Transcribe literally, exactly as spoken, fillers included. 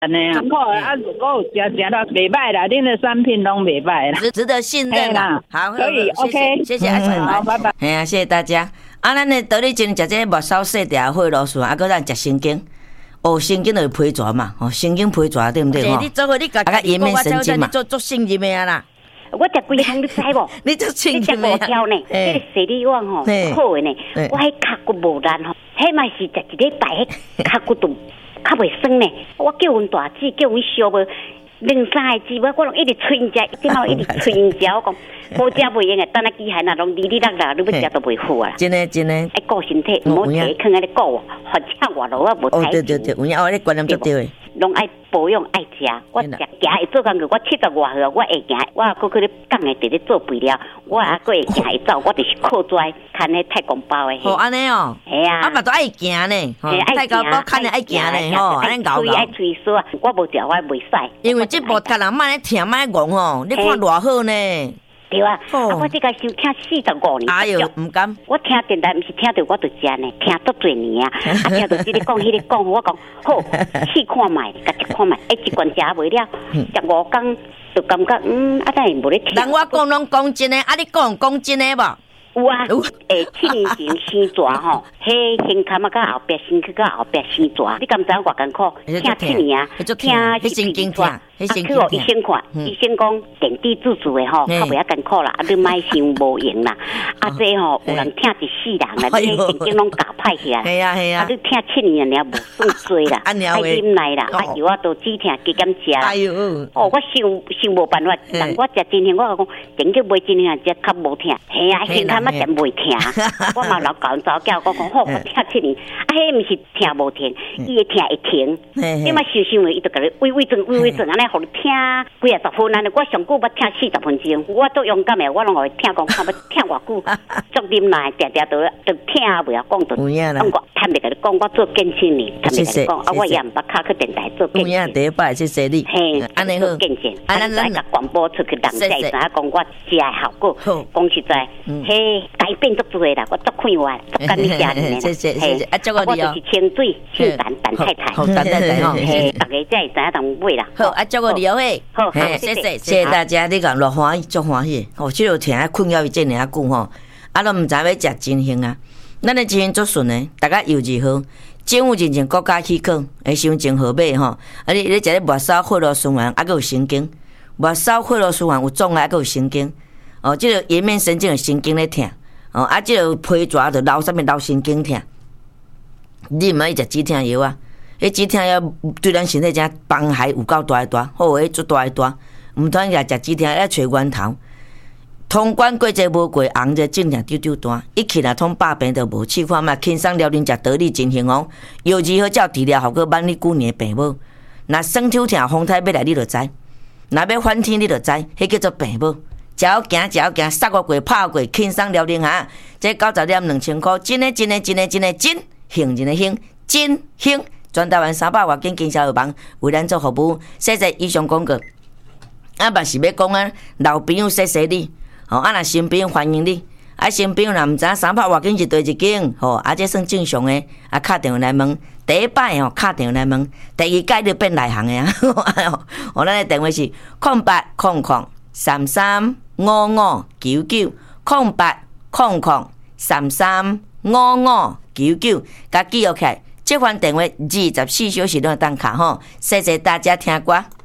安尼啊，真好啊！如果有食食到袂歹啦，恁的产品拢袂歹啦， 值值得信任啦。好， 可以 ，OK， 谢谢阿婶， 好，拜拜。 哎呀，谢谢大家。啊，咱的道理真食这木梢细条血螺旋，啊，搁咱食神经。哦，神经就是皮蛇嘛，哦，神经皮蛇对不对？ 你做伙你甲啊，颜面神经嘛， 做做信任的啊啦。 我食规项你知无？ 你做信任的啊？你食五条呢？迄个洗理网吼，好的呢。我迄脚骨无烂吼，迄嘛是食一礼拜，迄脚骨都较袂酸呢。我叫阮大姊，叫阮小妹。两三个字，我我拢一直催因食，一直嘛一直催因食。我讲无食袂用诶，等下机械那拢哩哩啦啦，你要食都袂好啊。 真诶真诶， 爱顾身体，唔好摕囥安尼顾，或者外劳啊无太。 哦对对对，有影哦，你观念足对诶。 拢爱保养爱食，我食行会做工课，我七十外岁，我会行，我还佫去咧讲诶，伫咧做肥料，我还佫会行会走，我就是靠拽看迄太公包诶。 哦，安尼哦， 系啊， 啊嘛都爱行呢，太公包看着爱行呢，吼，安尼搞搞。 爱吹簌啊，我无食我袂使。 因为这部脚人莫咧听莫咧戆吼，你看偌好呢。 对啊，啊我这个收听四十五年， 哎呦，唔敢。 我听电台毋是听到我就食呢，听足多年啊，啊听到这个讲，迄个讲，我讲好，试看卖，家己看卖，哎，一罐食袂了，食五工就感觉嗯，啊，但是无咧听。 人我讲拢讲真诶，啊你讲讲真诶无？ 有啊，诶，七年前生蛇吼，迄胸坎啊，甲后壁身躯甲后壁生蛇，你敢知我艰苦？听七年啊，听迄神经痛， 迄神经痛。啊，去互医生看，医生讲电地自主诶吼，较袂遐艰苦啦，啊，你莫想无用啦。啊，这吼有人听一世人啦，你神经拢搞歹起来。 系啊系啊。 啊，你听七年了无算多啦，爱忍耐啦，啊，药啊都只听加减食。哎呦，哦，我想想无办法，人我食真香，我讲真叫买真香，只较无听。系啊，现在。嘛真袂听，我嘛老教早教我讲好，我听七年，啊，迄毋是听无听，伊会听会停。你嘛想想诶，伊就甲你喂喂转喂喂转，安尼互你听几啊十分安尼。我上久捌听四十分钟，我足勇敢诶，我拢会听讲，看要听偌久，足忍耐，定定都都听袂晓讲都。 有影啦。 我坦白甲你讲，我做健身呢，坦白甲你讲，啊，我也毋捌敲去电台做健身。 有影第一摆谢谢你。 嘿， 安尼好。 健身，啊，咱来甲广播出去，人才会知影讲我食诶效果。讲实在，嘿。改变足多啦，我足快活，足感谢你。 谢谢谢谢，啊，祝我我就是清水姓陈陈太太， 好，陈太太吼， 嘿，大家才会知影同买啦。 好，啊，祝我你好嘿， 好， 谢谢谢谢大家，你讲偌欢喜，足欢喜。哦，即落听啊困扰伊这尔久吼，啊，都毋知要食真香啊。咱的真香足顺诶，大家又如好。政府真正国家起考，会伤真好买吼。啊，你你食咧末梢血路循环，啊，佫有神经，末梢血路循环有障碍，佫有神经。哦，即个颜面神经有神经咧疼。哦，啊，即个皮蛇就流啥物流神经疼，你毋爱食止疼药啊？迄止疼药对咱身体真帮害有够大诶大，好诶足大诶大。毋通也食止疼药，要找源头。通关过节无过，红者症状丢丢单，一起来通百病都无。试看嘛，轻松疗龄食得力真幸福，又如何照治疗效果挽你几年病无？若酸抽疼、风太要来，你就知；若要反天，你就知，迄叫做病无。只要行，只要行，杀我过，拍过，轻松疗龄哈。这九十粒两千块，真诶，真诶，真诶，真诶，真幸真诶幸，真幸。全台湾三百外间经销药房为咱做服务，谢谢以上广告。啊，嘛是要讲啊，老朋友谢谢你，吼啊，若新朋友欢迎你。啊，新朋友若毋知三百外间是对一间，吼啊，这算正常诶。啊，敲电话来问，第一摆吼敲电话来问，第二摆就变内行诶啊。哦，咱诶电话是空八空空三三。五五九九空八空空三三五五九九，甲记录起来。这款电话二十四小时都当卡吼，谢谢大家听歌。